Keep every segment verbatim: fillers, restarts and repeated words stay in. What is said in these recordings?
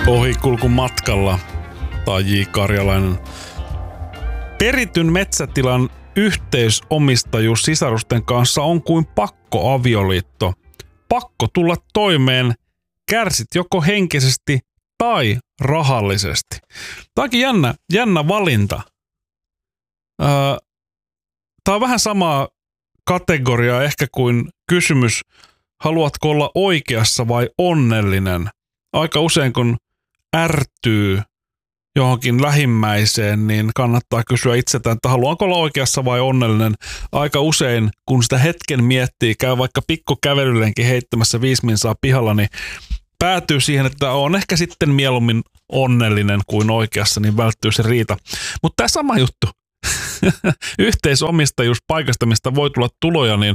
Ohikulkumatkalla tai J. Karjalainen. Perityn metsätilan yhteisomistajuus sisarusten kanssa on kuin pakkoavioliitto. Pakko tulla toimeen, kärsit joko henkisesti tai rahallisesti. Tämä onkin jännä, jännä valinta. Öö, Tämä on vähän samaa kategoriaa ehkä kuin kysymys, haluatko olla oikeassa vai onnellinen? Aika usein kun ärtyy johonkin lähimmäiseen, niin kannattaa kysyä itseltään, että haluanko olla oikeassa vai onnellinen. Aika usein, kun sitä hetken miettii, käy vaikka pikkukävelyllenkin heittämässä viisi minsaa pihalla, niin päätyy siihen, että on ehkä sitten mieluummin onnellinen kuin oikeassa, niin välttyy se riita. Mutta tämä sama juttu, yhteisomistajuus paikasta, mistä voi tulla tuloja, niin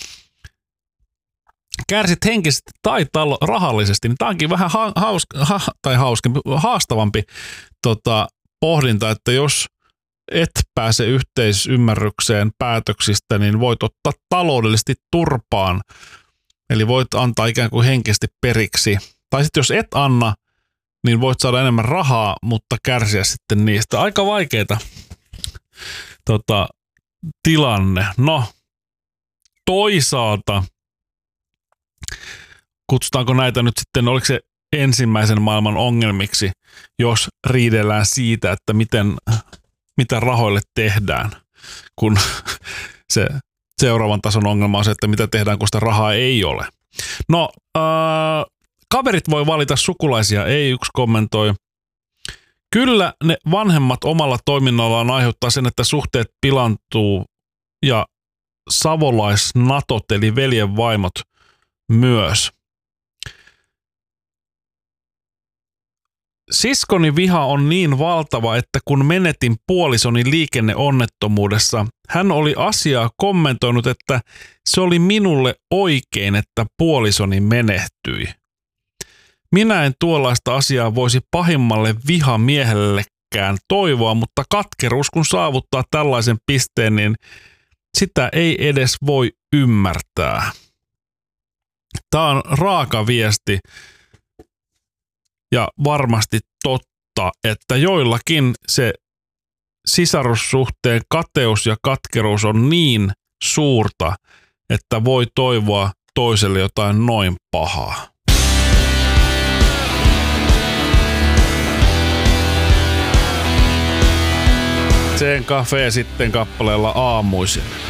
kärsit henkisesti tai talo, rahallisesti, niin tämä onkin vähän ha, hauska, ha, tai hauskempi, haastavampi tota, pohdinta, että jos et pääse yhteisymmärrykseen päätöksistä, niin voit ottaa taloudellisesti turpaan, eli voit antaa ikään kuin henkisesti periksi. Tai sitten jos et anna, niin voit saada enemmän rahaa, mutta kärsiä sitten niistä. Aika vaikeita tota, tilanne. No, toisaalta kutsutaanko näitä nyt sitten, oliko se ensimmäisen maailman ongelmiksi, jos riidellään siitä, että miten, mitä rahoille tehdään, kun se seuraavan tason ongelma on se, että mitä tehdään, kun sitä rahaa ei ole. No, äh, kaverit voi valita sukulaisia, ei yksi kommentoi. Kyllä ne vanhemmat omalla toiminnallaan aiheuttaa sen, että suhteet pilantuu ja savolaisnatot eli veljenvaimot myös. Siskoni viha on niin valtava, että kun menetin puolisoni liikenneonnettomuudessa, hän oli asiaa kommentoinut, että se oli minulle oikein, että puolisoni menehtyi. Minä en tuollaista asiaa voisi pahimmalle vihamiehellekään toivoa, mutta katkeruus kun saavuttaa tällaisen pisteen, niin sitä ei edes voi ymmärtää. Tämä on raaka viesti ja varmasti totta, että joillakin se sisarussuhteen kateus ja katkeruus on niin suurta, että voi toivoa toiselle jotain noin pahaa. Sen Cafe sitten kappaleella aamuisin.